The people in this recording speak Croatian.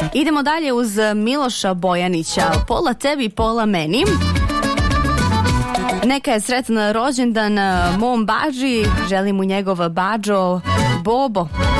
Idemo dalje uz Miloša Bojanića. Pola tebi, pola meni. Neka je sretan rođendan mom Bađi. Želim mu njegov Bađo Bobo.